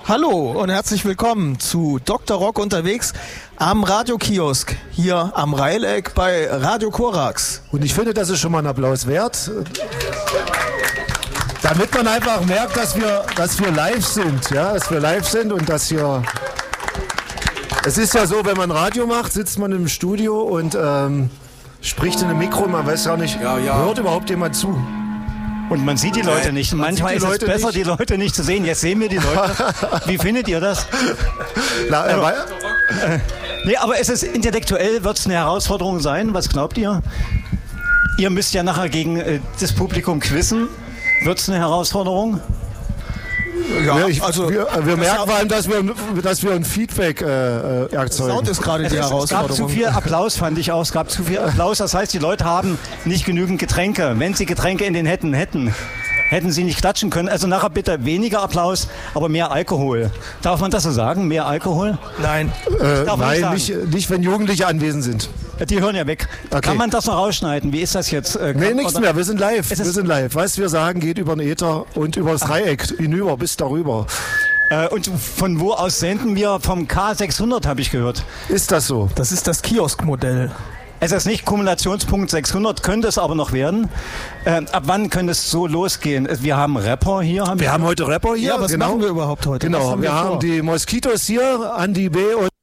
Hallo und herzlich willkommen zu Dr. Rock unterwegs am Radiokiosk hier am Reileck bei Radio Korax. Und ich finde, das ist schon mal ein Applaus wert, damit man einfach merkt, dass wir live sind, ja, dass wir live sind und dass hier. Es ist ja so, wenn man Radio macht, sitzt man im Studio und spricht in einem Mikro, man weiß ja nicht, hört überhaupt jemand zu. Und man sieht die Leute nicht. Manchmal ist es besser, die Leute nicht zu sehen. Jetzt sehen wir die Leute. Wie findet ihr das? Nee, aber es ist intellektuell, wird es eine Herausforderung sein. Was glaubt ihr? Ihr müsst ja nachher gegen das Publikum quizzen. Wird es eine Herausforderung? Ja, wir merken vor allem, dass wir ein Feedback erzeugen. Sound ist gerade die Herausforderung. Es gab zu viel Applaus, fand ich auch. Es gab zu viel Applaus. Das heißt, die Leute haben nicht genügend Getränke. Wenn sie Getränke in den hätten sie nicht klatschen können. Also nachher bitte weniger Applaus, aber mehr Alkohol. Darf man das so sagen? Mehr Alkohol? Nein. Nein, nicht, wenn Jugendliche anwesend sind. Die hören ja weg. Okay. Kann man das noch rausschneiden? Wie ist das jetzt? Nee, nichts mehr. Wir sind live. Was wir sagen, geht über den Äther und über das Dreieck hinüber bis darüber. Und von wo aus senden wir? Vom K600, habe ich gehört. Ist das so? Das ist das Kioskmodell. Es ist nicht Kumulationspunkt 600, könnte es aber noch werden. Ab wann könnte es so losgehen? Wir haben Rapper hier. Wir haben heute Rapper hier. Ja, was machen wir überhaupt heute? Genau, wir haben die Moskitos hier, Andi B. und